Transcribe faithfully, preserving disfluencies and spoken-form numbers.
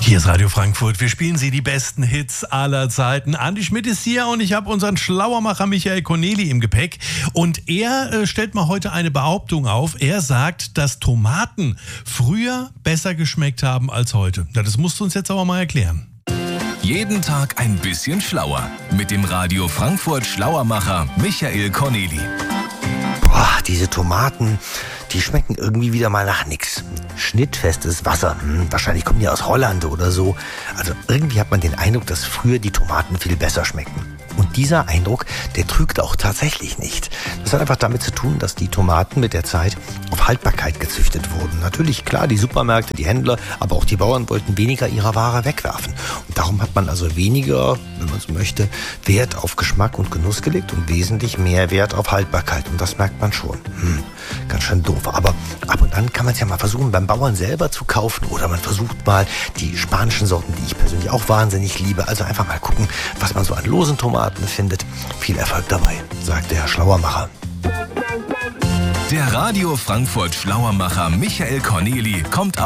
Hier ist Radio Frankfurt. Wir spielen Sie die besten Hits aller Zeiten. Andi Schmidt ist hier und ich habe unseren Schlauermacher Michael Corneli im Gepäck. Und er äh, stellt mal heute eine Behauptung auf. Er sagt, dass Tomaten früher besser geschmeckt haben als heute. Ja, das musst du uns jetzt aber mal erklären. Jeden Tag ein bisschen schlauer. Mit dem Radio Frankfurt Schlauermacher Michael Corneli. Boah, diese Tomaten, die schmecken irgendwie wieder mal nach nix. Schnittfestes Wasser, hm, wahrscheinlich kommen die aus Holland oder so. Also irgendwie hat man den Eindruck, dass früher die Tomaten viel besser schmeckten. Und dieser Eindruck, der trügt auch tatsächlich nicht. Das hat einfach damit zu tun, dass die Tomaten mit der Zeit auf Haltbarkeit gezüchtet wurden. Natürlich, klar, die Supermärkte, die Händler, aber auch die Bauern wollten weniger ihrer Ware wegwerfen. Und darum hat man also weniger, wenn man so möchte, Wert auf Geschmack und Genuss gelegt und wesentlich mehr Wert auf Haltbarkeit. Und das merkt man schon. Hm, ganz schön doof. Aber ab und an kann man es ja mal versuchen, beim Bauern selber zu kaufen. Oder man versucht mal die spanischen Sorten, die ich persönlich auch wahnsinnig liebe. Also einfach mal gucken, was man so an losen Tomaten findet. Viel Erfolg dabei, sagt der Schlauermacher. Der Radio Frankfurt Schlauermacher Michael Corneli kommt